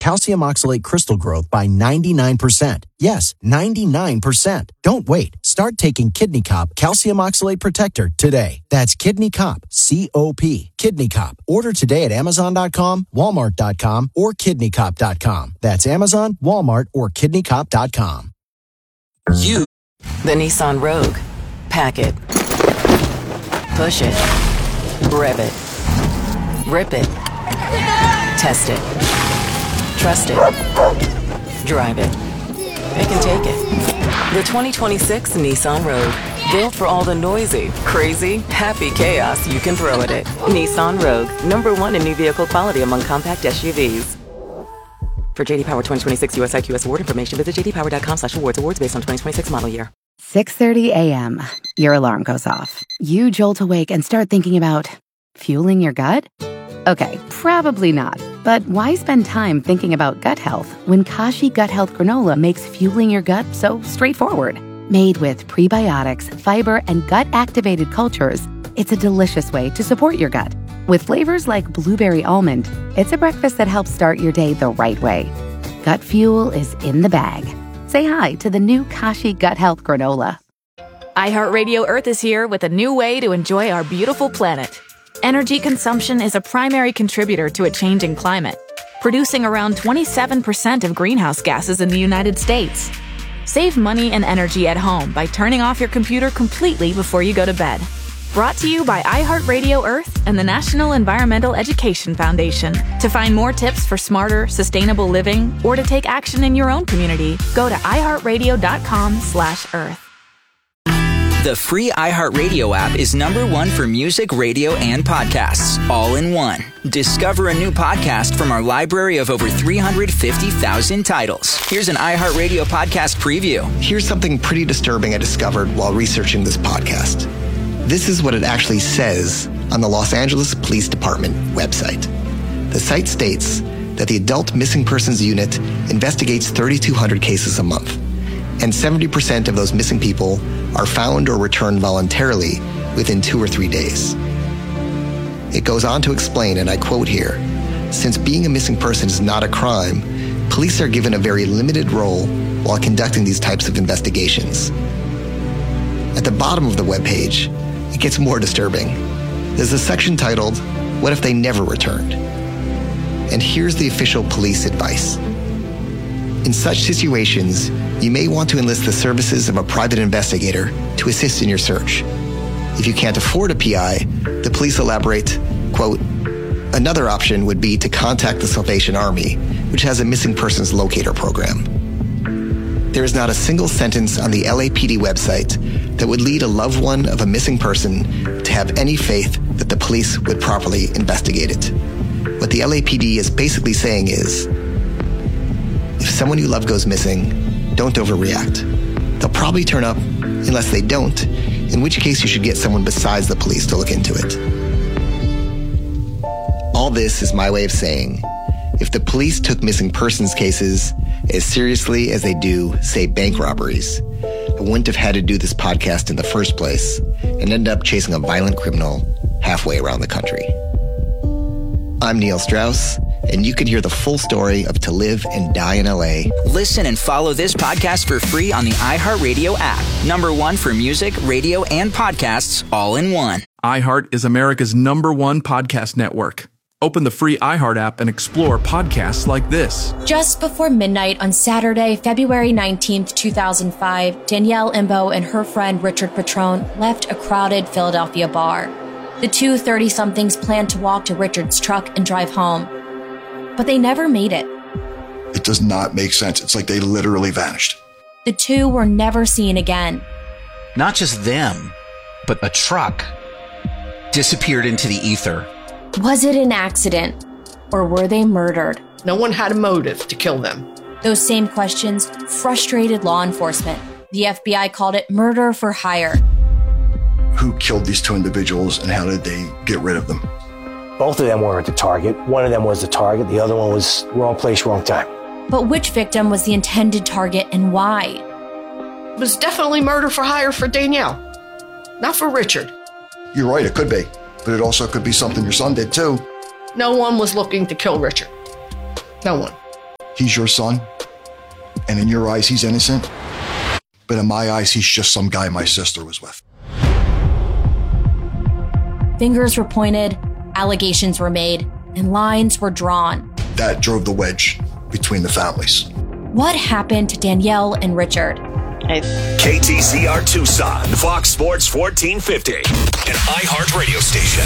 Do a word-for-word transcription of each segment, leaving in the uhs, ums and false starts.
calcium oxalate crystal growth by ninety-nine percent. Yes, ninety-nine percent. Don't wait. Start taking Kidney Cop Calcium Oxalate Protector today. That's Kidney Cop, C O P, Kidney Cop. Order today at amazon dot com, walmart dot com, or kidney cop dot com. That's Amazon, Walmart, or kidney cop dot com. You. The Nissan Rogue. Pack it. Push it. Rev it. Rip it. Test it. Trust it. Drive it. Pick and take it. The twenty twenty-six Nissan Rogue. Built for all the noisy, crazy, happy chaos you can throw at it. Nissan Rogue. Number one in new vehicle quality among compact S U Vs. For J D Power twenty twenty-six U S I Q S award information, visit j d power dot com slash awards. Awards based on twenty twenty-six model year. six thirty a.m. Your alarm goes off. You jolt awake and start thinking about fueling your gut? Okay, probably not. But why spend time thinking about gut health when Kashi Gut Health Granola makes fueling your gut so straightforward? Made with prebiotics, fiber, and gut-activated cultures, it's a delicious way to support your gut. With flavors like blueberry almond, it's a breakfast that helps start your day the right way. Gut fuel is in the bag. Say hi to the new Kashi Gut Health Granola. iHeartRadio Earth is here with a new way to enjoy our beautiful planet. Energy consumption is a primary contributor to a changing climate, producing around twenty-seven percent of greenhouse gases in the United States. Save money and energy at home by turning off your computer completely before you go to bed. Brought to you by iHeartRadio Earth and the National Environmental Education Foundation. To find more tips for smarter, sustainable living or to take action in your own community, go to iHeartRadio.com slash Earth. The free iHeartRadio app is number one for music, radio, and podcasts, all in one. Discover a new podcast from our library of over three hundred fifty thousand titles. Here's an iHeartRadio podcast preview. Here's something pretty disturbing I discovered while researching this podcast. This is what it actually says on the Los Angeles Police Department website. The site states that the Adult Missing Persons Unit investigates thirty-two hundred cases a month, and seventy percent of those missing people are found or returned voluntarily within two or three days. It goes on to explain, and I quote here, "Since being a missing person is not a crime, police are given a very limited role while conducting these types of investigations." At the bottom of the webpage, it gets more disturbing. There's a section titled, "What if they never returned?" And here's the official police advice. In such situations, you may want to enlist the services of a private investigator to assist in your search. If you can't afford a P I, the police elaborate, quote, "Another option would be to contact the Salvation Army, which has a missing persons locator program." There is not a single sentence on the L A P D website that would lead a loved one of a missing person to have any faith that the police would properly investigate it. What the L A P D is basically saying is, if someone you love goes missing, don't overreact. They'll probably turn up unless they don't, in which case you should get someone besides the police to look into it. All this is my way of saying, if the police took missing persons cases as seriously as they do, say, bank robberies, I wouldn't have had to do this podcast in the first place and end up chasing a violent criminal halfway around the country. I'm Neil Strauss, and you can hear the full story of To Live and Die in L A. Listen and follow this podcast for free on the iHeartRadio app. Number one for music, radio, and podcasts, all in one. iHeart is America's number one podcast network. Open the free iHeart app and explore podcasts like this. Just before midnight on Saturday, February nineteenth, two thousand five, Danielle Imbo and her friend Richard Petrone left a crowded Philadelphia bar. The two thirty-somethings planned to walk to Richard's truck and drive home, but they never made it. It does not make sense. It's like they literally vanished. The two were never seen again. Not just them, but a truck disappeared into the ether. Was it an accident, or were they murdered? No one had a motive to kill them. Those same questions frustrated law enforcement. The F B I called it murder for hire. Who killed these two individuals and how did they get rid of them? Both of them weren't the target. One of them was the target. The other one was wrong place, wrong time. But which victim was the intended target and why? It was definitely murder for hire for Danielle, not for Richard. You're right, it could be. But it also could be something your son did too. No one was looking to kill Richard. No one. he's your son, and in your eyes, he's innocent. But in my eyes, he's just some guy my sister was with. Fingers were pointed, allegations were made, and lines were drawn. That drove the wedge between the families. What happened to Danielle and Richard? K T C R Tucson, Fox Sports fourteen fifty, an iHeart radio station.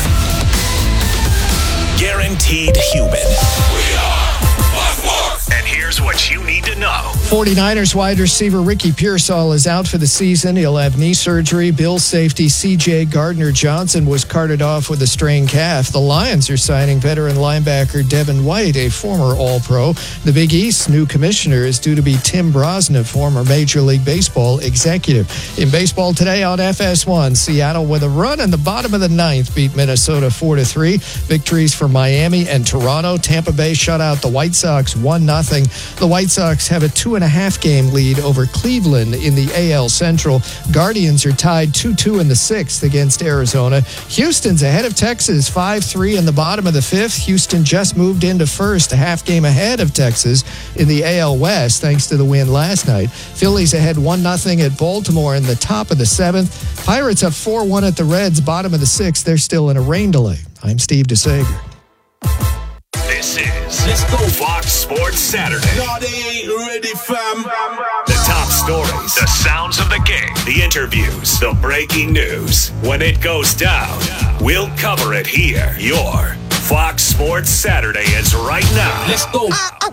Guaranteed human. We are Fox Sports. And here's what you need to know. forty-niners wide receiver Ricky Pearsall is out for the season. He'll have knee surgery. Bills safety C J Gardner-Johnson was carted off with a strained calf. The Lions are signing veteran linebacker Devin White, a former All-Pro. The Big East's new commissioner is due to be Tim Brosnan, former Major League Baseball executive. In baseball today on F S one, Seattle with a run in the bottom of the ninth beat Minnesota four to three. Victories for Miami and Toronto. Tampa Bay shut out the White Sox one nothing. The White Sox have a two and a half game lead over Cleveland in the A L Central. Guardians are tied two two in the sixth against Arizona. Houston's ahead of Texas five three in the bottom of the fifth. Houston just moved into first, a half game ahead of Texas in the A L West thanks to the win last night. Phillies ahead one nothing at Baltimore in the top of the seventh. Pirates up four one at the Reds, bottom of the sixth. They're still in a rain delay. I'm Steve DeSager. This is Let's Go Fox Sports Saturday. No, they ain't ready, fam. The top stories, the sounds of the game, the interviews, the breaking news. When it goes down, we'll cover it here. Your Fox Sports Saturday is right now. Let's go.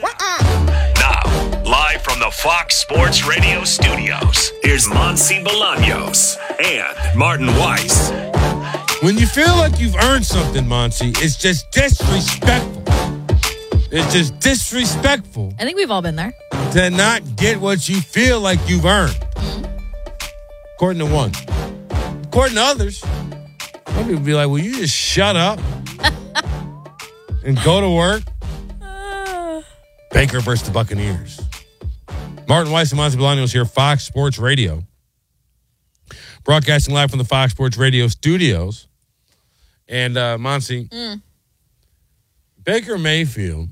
Now, live from the Fox Sports Radio studios, here's Monsi Bolaños and Martin Weiss. When you feel like you've earned something, Monty, it's just disrespectful. It's just disrespectful. I think we've all been there. To not get what you feel like you've earned. According to one. According to others, some people be like, will you just shut up and go to work? Uh. Baker versus the Buccaneers. Martin Weiss and Monty Bolaños here, Fox Sports Radio. Broadcasting live from the Fox Sports Radio studios. And, uh, Monty, mm. Baker Mayfield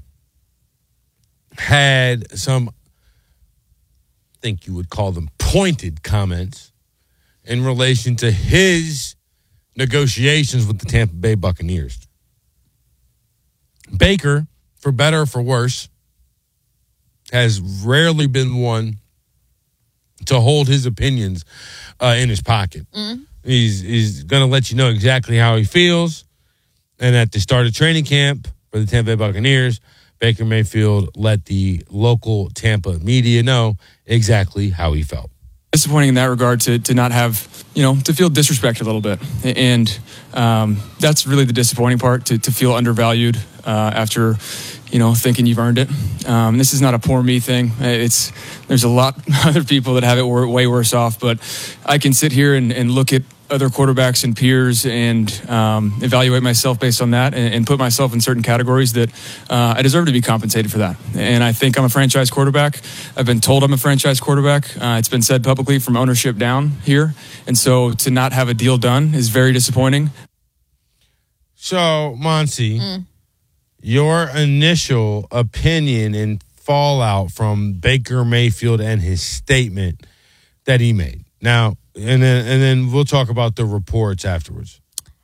had some, I think you would call them pointed comments in relation to his negotiations with the Tampa Bay Buccaneers. Baker, for better or for worse, has rarely been one to hold his opinions uh, in his pocket. Mm. He's he's going to let you know exactly how he feels. And at the start of training camp for the Tampa Bay Buccaneers, Baker Mayfield let the local Tampa media know exactly how he felt. Disappointing in that regard to to not have, you know, to feel disrespected a little bit. And um, that's really the disappointing part, to, to feel undervalued uh, after, you know, thinking you've earned it. Um, this is not a poor me thing. It's There's a lot of other people that have it way worse off, but I can sit here and, and look at other quarterbacks and peers and um, evaluate myself based on that and, and put myself in certain categories that uh, I deserve to be compensated for that. And I think I'm a franchise quarterback. I've been told I'm a franchise quarterback. Uh, it's been said publicly from ownership down here. And so to not have a deal done is very disappointing. So, Monty, mm. your initial opinion and fallout from Baker Mayfield and his statement that he made. Now, And then and then we'll talk about the reports afterwards.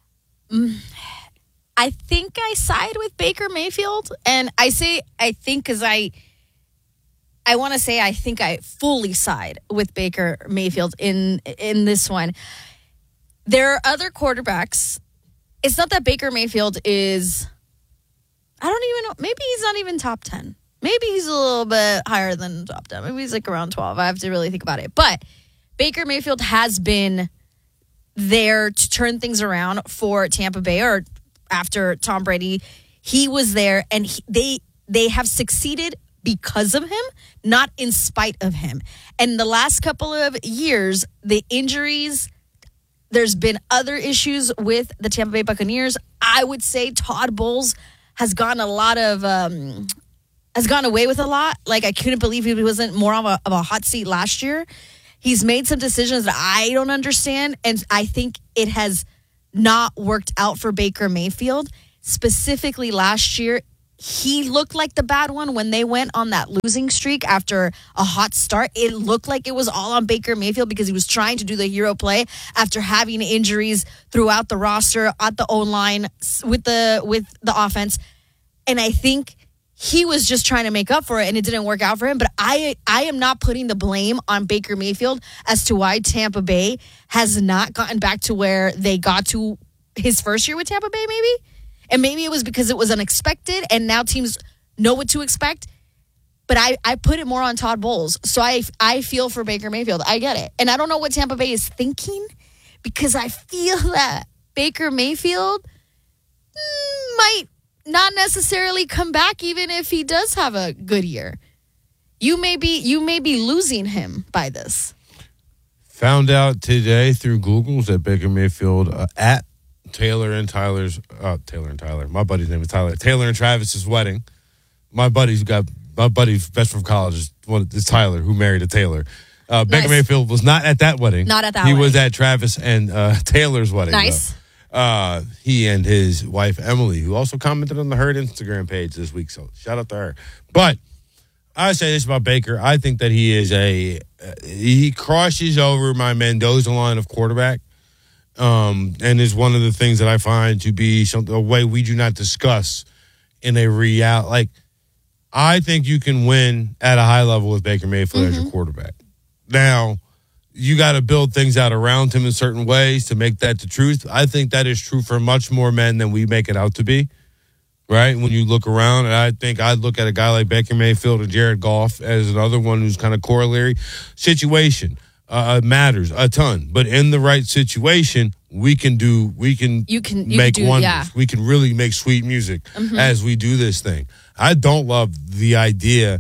I think I side with Baker Mayfield. And I say I think because I I want to say I think I fully side with Baker Mayfield in in this one. There are other quarterbacks. It's not that Baker Mayfield is, I don't even know, maybe he's not even top ten. Maybe he's a little bit higher than top ten. Maybe he's like around twelve. I have to really think about it. But Baker Mayfield has been there to turn things around for Tampa Bay, or after Tom Brady. He was there, and he, they they have succeeded because of him, not in spite of him. And the last couple of years, the injuries, there's been other issues with the Tampa Bay Buccaneers. I would say Todd Bowles has gotten a lot of um, has gone away with a lot. Like, I couldn't believe he wasn't more of a, of a hot seat last year. He's made some decisions that I don't understand, and I think it has not worked out for Baker Mayfield. Specifically last year, he looked like the bad one when they went on that losing streak after a hot start. It looked like it was all on Baker Mayfield because he was trying to do the hero play after having injuries throughout the roster, at the O-line, with the with the offense. And I think he was just trying to make up for it, and it didn't work out for him. But I I am not putting the blame on Baker Mayfield as to why Tampa Bay has not gotten back to where they got to his first year with Tampa Bay, maybe. And maybe it was because it was unexpected and now teams know what to expect. But I, I put it more on Todd Bowles. So I, I feel for Baker Mayfield. I get it. And I don't know what Tampa Bay is thinking because I feel that Baker Mayfield mm, might not necessarily come back even if he does have a good year. You may be, you may be losing him by this. Found out today through Google's that Baker Mayfield uh, at Taylor and Tyler's, uh, Taylor and Tyler, my buddy's name is Tyler, Taylor and Travis's wedding. My buddy's got, my buddy's best friend from college is, one, is Tyler, who married a Taylor. Uh, Baker Nice. Mayfield was not at that wedding. Not at that He wedding. was at Travis and uh, Taylor's wedding. Nice. though. Uh, he and his wife, Emily, who also commented on the Herd Instagram page this week. So shout out to her. But I say this about Baker. I think that he is a, uh, he crosses over my Mendoza line of quarterback. Um, and is one of the things that I find to be something, a way we do not discuss in a real, like, I think you can win at a high level with Baker Mayfield Mm-hmm. as your quarterback. Now, you got to build things out around him in certain ways to make that the truth. I think that is true for much more men than we make it out to be, right? When you look around, and I think I'd look at a guy like Baker Mayfield or Jared Goff as another one who's kind of corollary. Situation uh, matters a ton, but in the right situation, we can do, we can, You can you make can do, wonders. yeah. We can really make sweet music Mhm. as we do this thing. I don't love the idea.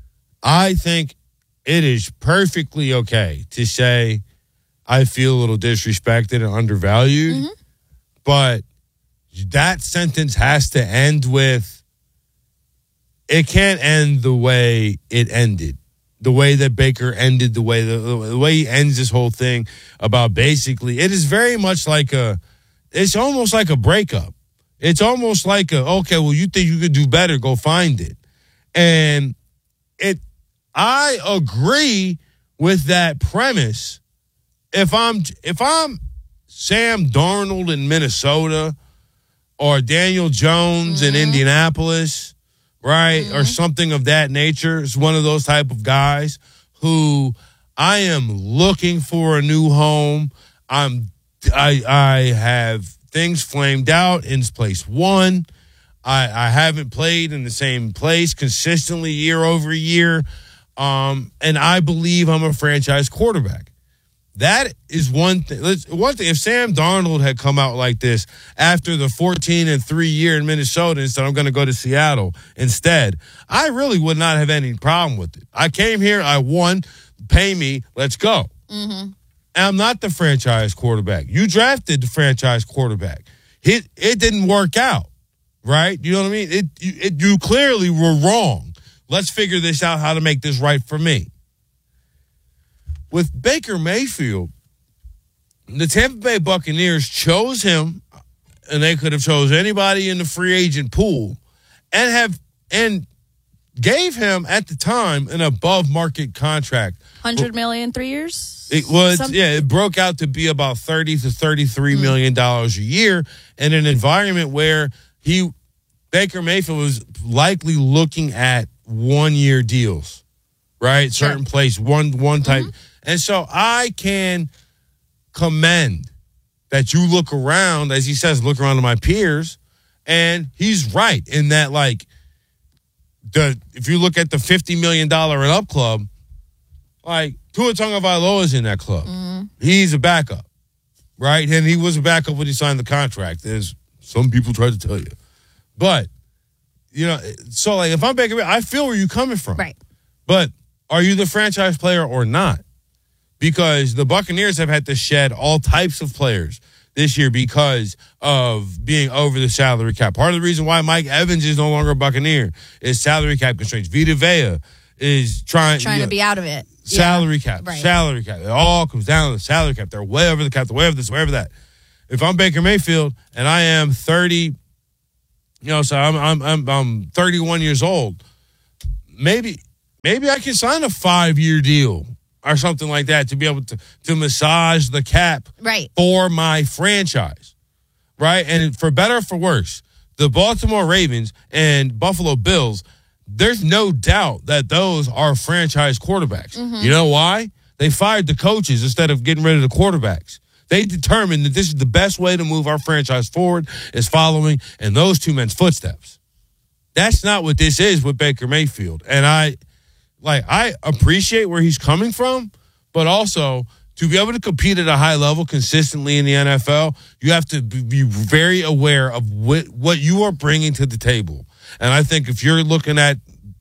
I think it is perfectly okay to say I feel a little disrespected and undervalued, Mm-hmm. but that sentence has to end with, it can't end the way it ended. The way that Baker ended, the way the, the way he ends this whole thing about basically, it is very much like a, it's almost like a breakup. It's almost like a, okay, well, you think you could do better, go find it. And it, I agree with that premise. If I'm, if I'm Sam Darnold in Minnesota or Daniel Jones in Indianapolis, right, or something of that nature, is one of those type of guys who I am looking for a new home. I'm, I, I have things flamed out in place one. I, I haven't played in the same place consistently year over year. Um, and I believe I'm a franchise quarterback. That is one thing. Let's, one thing. If Sam Darnold had come out like this after the fourteen and three year in Minnesota and said, I'm going to go to Seattle instead, I really would not have any problem with it. I came here, I won, pay me, let's go. Mm-hmm. And I'm not the franchise quarterback. You drafted the franchise quarterback. It, it didn't work out, right? You know what I mean? It, you, it, you clearly were wrong. Let's figure this out, how to make this right for me. With Baker Mayfield, the Tampa Bay Buccaneers chose him, and they could have chose anybody in the free agent pool, and have and gave him at the time an above market contract. one hundred million three years? It was, Something? yeah, it broke out to be about thirty to thirty-three million dollars a year in an environment where he, Baker Mayfield, was likely looking at one year deals, right? Certain place, one one type. And so I can commend that you look around, as he says, look around to my peers, and he's right in that, like, the if you look at the fifty million dollars and up club, like, Tua Tagovailoa is in that club. Mm-hmm. He's a backup, right? And he was a backup when he signed the contract, as some people try to tell you. But, you know, so, like, if I'm Baker, I feel where you're coming from. Right. But are you the franchise player or not? Because the Buccaneers have had to shed all types of players this year because of being over the salary cap. Part of the reason why Mike Evans is no longer a Buccaneer is salary cap constraints. Vita Vea is trying, Trying you know, to be out of it. salary Yeah. cap, Right. salary cap. It all comes down to the salary cap. They're way over the cap, they're way over this, way over that. If I'm Baker Mayfield and I am thirty You know, so I'm I'm I'm, I'm thirty-one years old. Maybe maybe I can sign a five-year deal or something like that to be able to, to massage the cap right. for my franchise, right? And for better or for worse, the Baltimore Ravens and Buffalo Bills, there's no doubt that those are franchise quarterbacks. Mm-hmm. You know why? They fired the coaches instead of getting rid of the quarterbacks. They determined that this is the best way to move our franchise forward is following in those two men's footsteps. That's not what this is with Baker Mayfield. And I, like, I appreciate where he's coming from, but also to be able to compete at a high level consistently in the N F L, you have to be very aware of what, what you are bringing to the table. And I think if you're looking at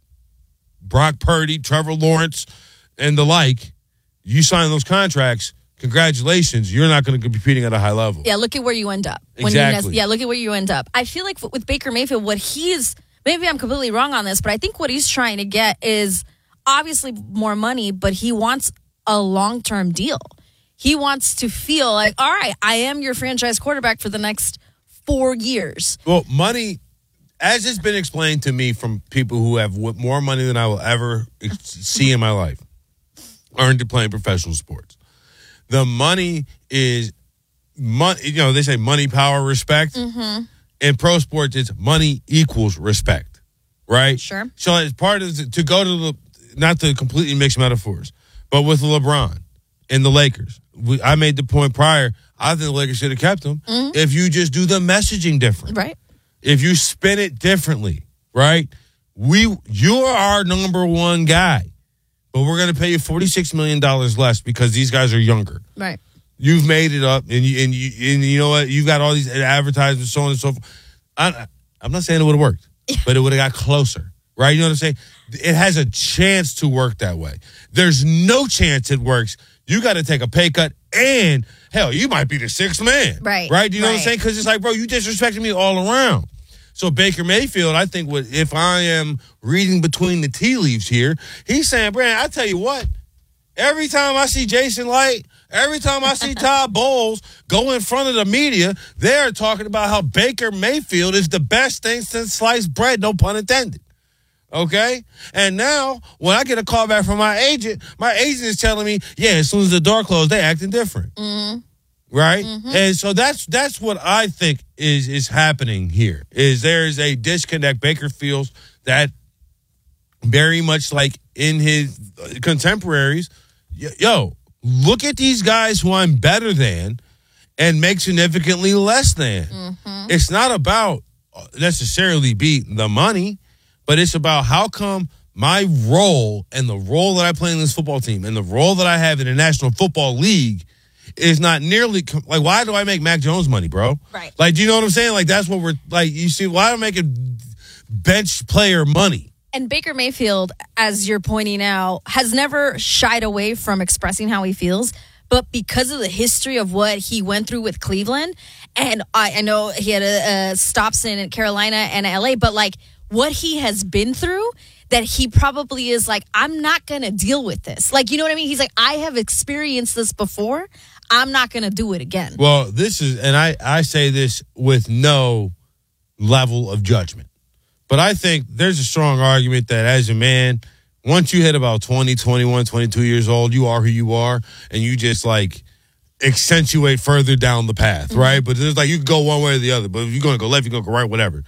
Brock Purdy, Trevor Lawrence, and the like, you sign those contracts, congratulations, you're not going to be competing at a high level. Yeah, look at where you end up. Exactly. You, yeah, look at where you end up. I feel like with Baker Mayfield, what he's, maybe I'm completely wrong on this, but I think what he's trying to get is obviously more money, but he wants a long-term deal. He wants to feel like, all right, I am your franchise quarterback for the next four years. Well, money, as it's been explained to me from people who have more money than I will ever see in my life, earned to playing professional sports. The money is, money, you know, they say money, power, respect. Mm-hmm. In pro sports, it's money equals respect, right? Sure. So it's part of the, to go to the, not to completely mix metaphors, but with LeBron and the Lakers, we, I made the point prior, I think the Lakers should have kept him mm-hmm. if you just do the messaging different. Right. If you spin it differently, right? We, you are our number one guy, but we're going to pay you forty-six million dollars less because these guys are younger. Right. You've made it up, and you, and you, and you know what? You've got all these advertisements, so on and so forth. I, I'm not saying it would have worked, but it would have got closer, right? You know what I'm saying? It has a chance to work that way. There's no chance it works. You got to take a pay cut, and hell, you might be the sixth man, right? Right? You know right. what I'm saying? Because it's like, bro, you disrespecting me all around. So Baker Mayfield, I think, what if I am reading between the tea leaves here, he's saying, Brand, I tell you what, every time I see Jason Light, every time I see Todd Bowles go in front of the media, they're talking about how Baker Mayfield is the best thing since sliced bread, no pun intended. Okay? And now, when I get a call back from my agent, my agent is telling me, yeah, as soon as the door closed, they acting different. Mm-hmm. Right? Mm-hmm. And so that's that's what I think is is happening here, is there is a disconnect. Baker feels that very much like in his contemporaries, yo, look at these guys who I'm better than and make significantly less than. Mm-hmm. It's not about necessarily beating the money, but it's about how come my role and the role that I play in this football team and the role that I have in the National Football League is not nearly, like, why do I make Mac Jones money, bro? Right. Like, do you know what I'm saying? Like, that's what we're, like, you see, why am I making bench player money? And Baker Mayfield, as you're pointing out, has never shied away from expressing how he feels. But because of the history of what he went through with Cleveland, and I, I know he had a, a stops in Carolina and L A, but like what he has been through, that he probably is like, I'm not going to deal with this. Like, you know what I mean? He's like, I have experienced this before. I'm not going to do it again. Well, this is, and I, I say this with no level of judgment, but I think there's a strong argument that as a man, once you hit about twenty, twenty-one, twenty-two years old, you are who you are, and you just like accentuate further down the path, mm-hmm. right? But there's like, you can go one way or the other, but if you're going to go left, you're going to go right, whatever.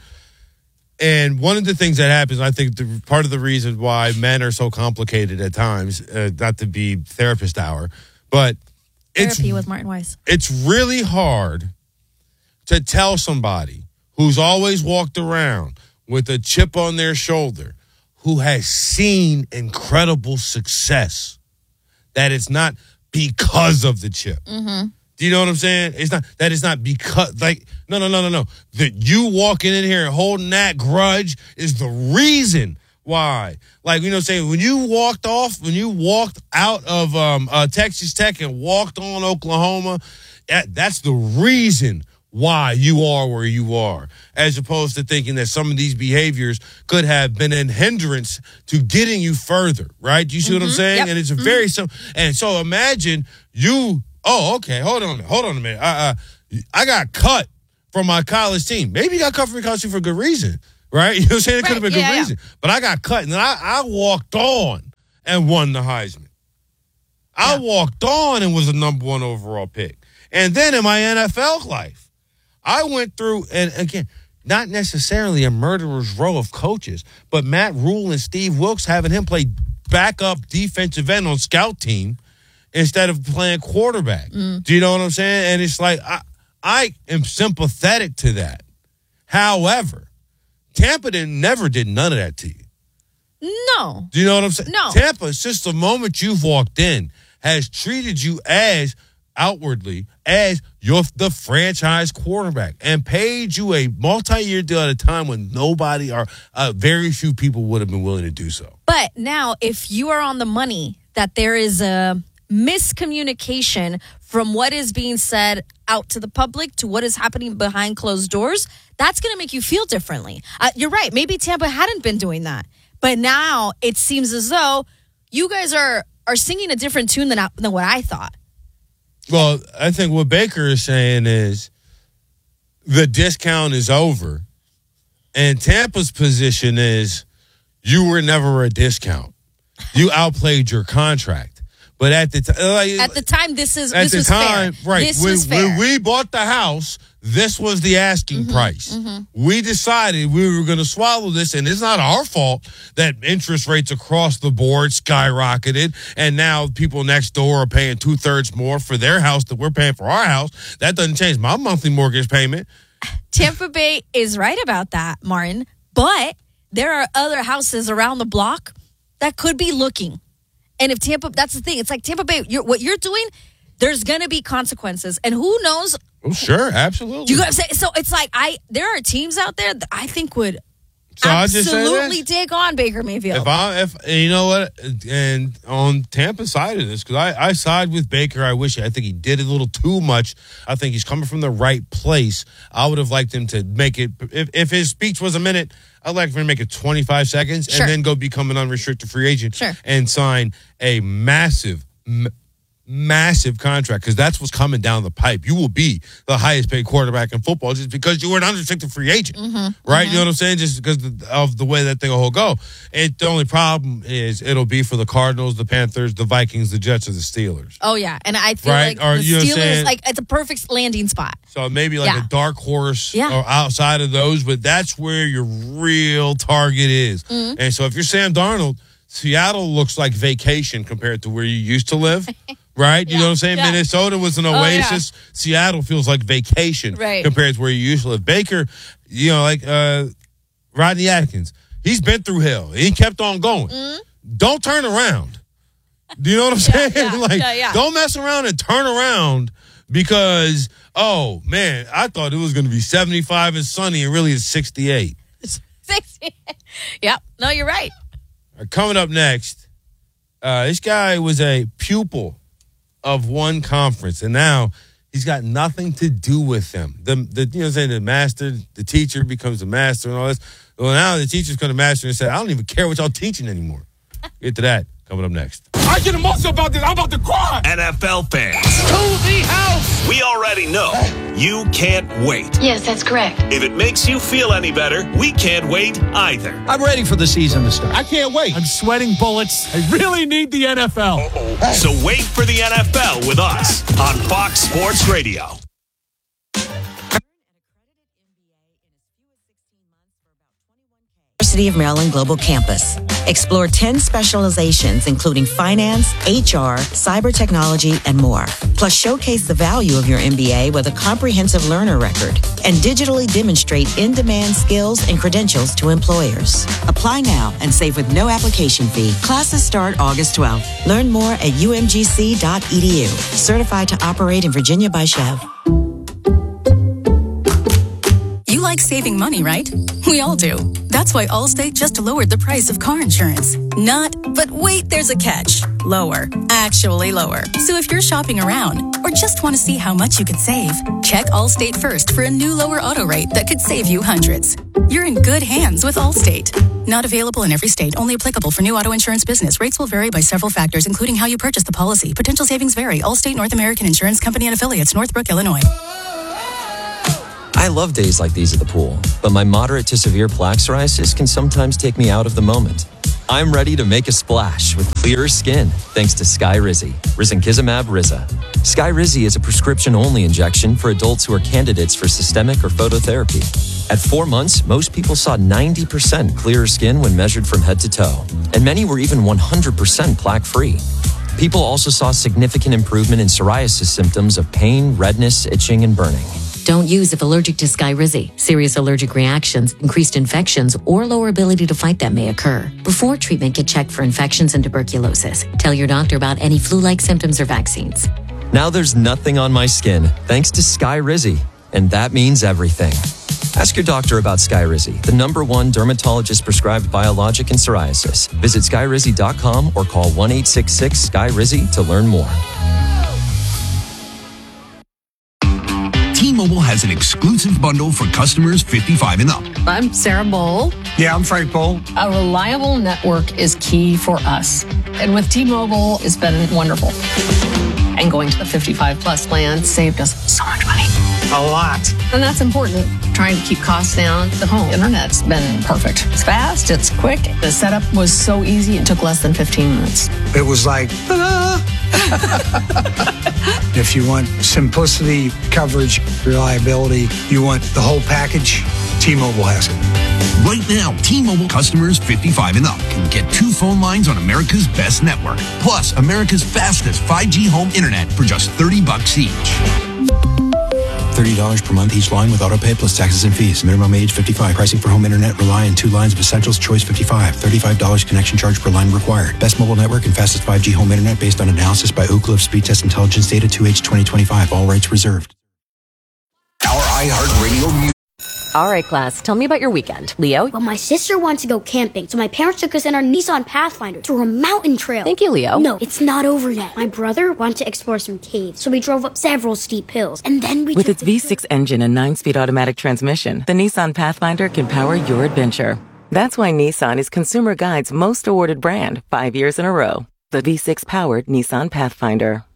And one of the things that happens, I think the, part of the reason why men are so complicated at times, uh, not to be therapist hour, but it's, Therapy with Martin Weiss. It's really hard to tell somebody who's always walked around with a chip on their shoulder, who has seen incredible success, that it's not because of the chip. Mm-hmm. Do you know what I'm saying? It's not that it's not because, like, no, no, no, no, no. That you walking in here and holding that grudge is the reason why. Like, you know what I'm saying? When you walked off, when you walked out of um, uh, Texas Tech and walked on Oklahoma, that, that's the reason why you are where you are, as opposed to thinking that some of these behaviors could have been a hindrance to getting you further, right? Do you see mm-hmm. what I'm saying? Yep. And it's a very mm-hmm. simple. And so imagine you, oh, okay, hold on, hold on a minute. Uh, uh, I got cut from my college team. Maybe he got cut from the college team for a good reason, right? You know what I'm saying? It Right, could have been a good yeah, yeah. reason. But I got cut, and then I, I walked on and won the Heisman. I walked on and was the number one overall pick. And then in my N F L life, I went through, and again, not necessarily a murderer's row of coaches, but Matt Rule and Steve Wilkes having him play backup defensive end on scout team instead of playing quarterback. Mm. Do you know what I'm saying? And it's like, I, I am sympathetic to that. However, Tampa didn't, never did none of that to you. No. Do you know what I'm saying? No. Tampa, since the moment you've walked in, has treated you as outwardly as you're the franchise quarterback and paid you a multi-year deal at a time when nobody or uh, very few people would have been willing to do so. But now, if you are on the money that there is a miscommunication from what is being said out to the public to what is happening behind closed doors, that's going to make you feel differently. Uh, you're right. Maybe Tampa hadn't been doing that. But now it seems as though you guys are, are singing a different tune than, I, than what I thought. Well, I think what Baker is saying is the discount is over. And Tampa's position is you were never a discount. You outplayed your contract. But at the time, like, At the time, this is at this the was time, fair. right? This when, was fair. when we bought the house, this was the asking Mm-hmm, price. We decided we were going to swallow this, and it's not our fault that interest rates across the board skyrocketed, and now people next door are paying two thirds more for their house that we're paying for our house. That doesn't change my monthly mortgage payment. Tampa Bay is right about that, Martin. But there are other houses around the block that could be looking. And if Tampa, that's the thing. It's like Tampa Bay, you're, what you're doing, there's going to be consequences. And who knows? Oh, sure, absolutely. You guys say, so it's like, I, there are teams out there that I think would So I'll just say absolutely this. take on Baker Mayfield. If I, if you know what, and on Tampa's side of this, because I, I side with Baker. I wish I think he did a little too much. I think he's coming from the right place. I would have liked him to make it. If, if his speech was a minute, I'd like for him to make it twenty-five seconds Sure. and then go become an unrestricted free agent Sure. and sign a massive. M- Massive contract, because that's what's coming down the pipe. You will be the highest paid quarterback in football just because you were an unrestricted free agent, Mm-hmm. right? You know what I'm saying? Just because of the way that thing will go. It, the only problem is it'll be for the Cardinals, the Panthers, the Vikings, the Jets, or the Steelers. Oh, yeah. And I feel Right? like Or, the you know what I'm Steelers, saying? like, it's a perfect landing spot. So maybe like Yeah. a dark horse Yeah. or outside of those, but that's where your real target is. Mhm. And so if you're Sam Darnold, Seattle looks like vacation compared to where you used to live. Right? You know what I'm saying? yeah. Minnesota was an Oh, yeah. oasis. Seattle feels like vacation Right. compared to where you used to live. Baker, you know, like uh, Rodney Atkins, he's been through hell. He kept on going. Don't turn around. Do you know what I'm saying? yeah, like, yeah, yeah. don't mess around and turn around because, oh, man, I thought it was going to be seventy-five and sunny, and really it's sixty-eight. sixty Yep. No, you're right. All right, coming up next, uh, this guy was a pupil of one conference, and now he's got nothing to do with them. The, the you know what I'm saying, the master, the teacher becomes the master and all this. Well, now the teacher's going to master and say, I don't even care what y'all teaching anymore. Get to that coming up next. I get emotional about this. I'm about to cry. N F L fans. To the house. We already know you can't wait. Yes, that's correct. If it makes you feel any better, we can't wait either. I'm ready for the season to start. I can't wait. I'm sweating bullets. I really need the N F L. Uh-oh. So wait for the N F L with us on Fox Sports Radio. University of Maryland Global Campus. Explore ten specializations, including finance, H R, cyber technology, and more. Plus, showcase the value of your M B A with a comprehensive learner record and digitally demonstrate in-demand skills and credentials to employers. Apply now and save with no application fee. Classes start August twelfth. Learn more at u m g c dot e d u. Certified to operate in Virginia by Chev. You like saving money, right? We all do. That's why Allstate just lowered the price of car insurance. Not, but wait, there's a catch. Lower. Actually lower. So if you're shopping around or just want to see how much you could save, check Allstate first for a new lower auto rate that could save you hundreds. You're in good hands with Allstate. Not available in every state. Only applicable for new auto insurance business. Rates will vary by several factors, including how you purchase the policy. Potential savings vary. Allstate North American Insurance Company and affiliates, Northbrook, Illinois. I love days like these at the pool, but my moderate to severe plaque psoriasis can sometimes take me out of the moment. I'm ready to make a splash with clearer skin thanks to Skyrizi, risankizumab Riza. Skyrizi is a prescription-only injection for adults who are candidates for systemic or phototherapy. At four months, most people saw ninety percent clearer skin when measured from head to toe, and many were even one hundred percent plaque-free. People also saw significant improvement in psoriasis symptoms of pain, redness, itching, and burning. Don't use if allergic to Skyrizi. Serious allergic reactions, increased infections, or lower ability to fight them may occur. Before treatment, get checked for infections and tuberculosis. Tell your doctor about any flu-like symptoms or vaccines. Now there's nothing on my skin thanks to Skyrizi, and that means everything. Ask your doctor about Skyrizi, the number one dermatologist-prescribed biologic in psoriasis. Visit skyrizi dot com or call one eight six six S K Y R I Z I to learn more. T-Mobile has an exclusive bundle for customers fifty-five and up. I'm Sarah Bowl. Yeah, I'm Frank Bowl. A reliable network is key for us. And with T-Mobile, it's been wonderful. And going to the fifty-five plus plan saved us so much money. A lot. And that's important. Trying to keep costs down. The home internet's been perfect. It's fast, it's quick. The setup was so easy, it took less than fifteen minutes. It was like, ta-da! If you want simplicity, coverage, reliability, you want the whole package, T-Mobile has it. Right now, T-Mobile customers fifty-five and up can get two phone lines on America's best network, plus America's fastest five G home internet for just thirty bucks each. thirty dollars per month each line with autopay plus taxes and fees. Minimum age fifty-five. Pricing for home internet rely on two lines of Essentials Choice fifty-five. thirty-five dollars connection charge per line required. Best mobile network and fastest five G home internet based on analysis by Ookla of Speed Test Intelligence Data two H twenty twenty-five. All rights reserved. Our iHeartRadio music. All right, class, tell me about your weekend. Leo? Well, my sister wants to go camping, so my parents took us in our Nissan Pathfinder to a mountain trail. Thank you, Leo. No, it's not over yet. My brother wanted to explore some caves, so we drove up several steep hills, and then we With took its the V six engine and nine-speed automatic transmission, the Nissan Pathfinder can power your adventure. That's why Nissan is Consumer Guide's most awarded brand five years in a row. The V six-powered Nissan Pathfinder.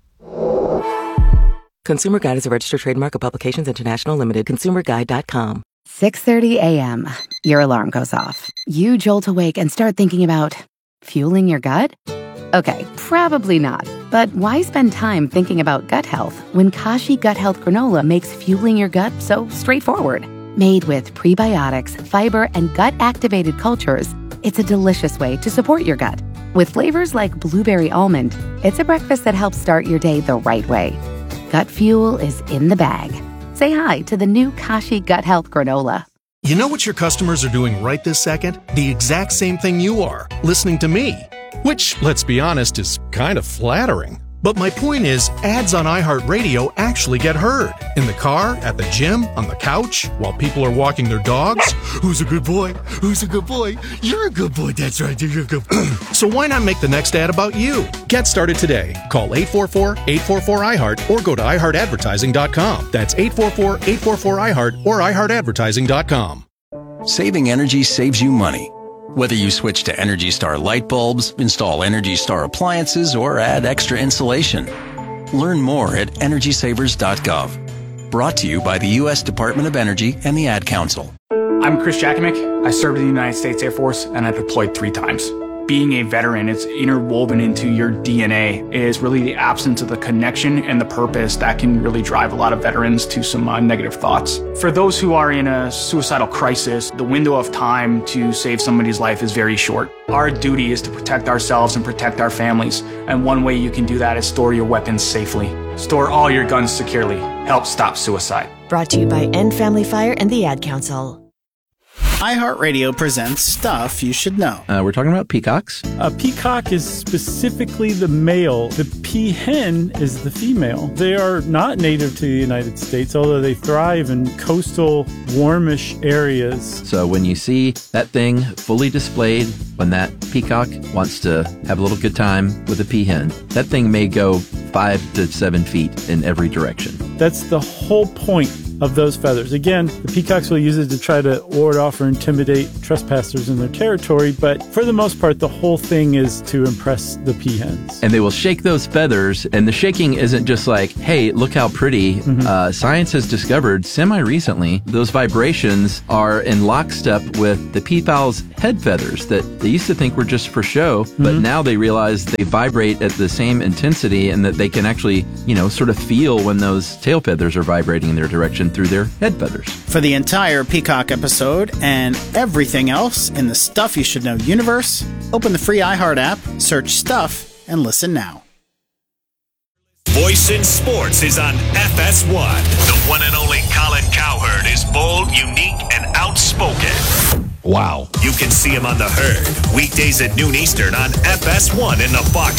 Consumer Guide is a registered trademark of Publications International Limited. consumer guide dot com. six thirty a.m. Your alarm goes off. You jolt awake and start thinking about fueling your gut? Okay, probably not. But why spend time thinking about gut health when Kashi Gut Health Granola makes fueling your gut so straightforward? Made with prebiotics, fiber, and gut-activated cultures, it's a delicious way to support your gut. With flavors like blueberry almond, it's a breakfast that helps start your day the right way. Gut fuel is in the bag. Say hi to the new Kashi Gut Health Granola. You know what your customers are doing right this second? The exact same thing you are, listening to me. Which, let's be honest, is kind of flattering. But my point is, ads on iHeartRadio actually get heard. In the car, at the gym, on the couch, while people are walking their dogs. Who's a good boy? Who's a good boy? You're a good boy. That's right. You're a good boy. So why not make the next ad about you? Get started today. Call eight four four, eight four four, I heart or go to i heart advertising dot com. That's eight four four, eight four four, I heart or i heart advertising dot com. Saving energy saves you money. Whether you switch to Energy Star light bulbs, install Energy Star appliances, or add extra insulation. Learn more at energy savers dot gov. Brought to you by the U S Department of Energy and the Ad Council. I'm Chris Jakimick. I served in the United States Air Force and I deployed three times. Being a veteran, it's interwoven into your D N A. It is really the absence of the connection and the purpose that can really drive a lot of veterans to some uh, negative thoughts. For those who are in a suicidal crisis, the window of time to save somebody's life is very short. Our duty is to protect ourselves and protect our families. And one way you can do that is store your weapons safely. Store all your guns securely. Help stop suicide. Brought to you by End Family Fire and the Ad Council. iHeartRadio presents Stuff You Should Know. Uh, we're talking about peacocks. A peacock is specifically the male. The peahen is the female. They are not native to the United States, although they thrive in coastal, warmish areas. So when you see that thing fully displayed, when that peacock wants to have a little good time with a peahen, that thing may go five to seven feet in every direction. That's the whole point of those feathers. Again, the peacocks will use it to try to ward off or intimidate trespassers in their territory, but for the most part, the whole thing is to impress the peahens. And they will shake those feathers, and the shaking isn't just like, hey, look how pretty. Mm-hmm. Uh, science has discovered semi-recently those vibrations are in lockstep with the peafowl's head feathers that they used to think were just for show, mm-hmm. but now they realize they vibrate at the same intensity and that they can actually, you know, sort of feel when those tail feathers are vibrating in their direction through their head feathers. For the entire Peacock episode and everything else in the Stuff You Should Know universe, open the free iHeart app, search Stuff, and listen now. Voice in Sports is on F S one. The one and only Colin Cowherd is bold, unique, and outspoken. Wow. You can see him on The Herd, weekdays at noon Eastern on F S one in the Fox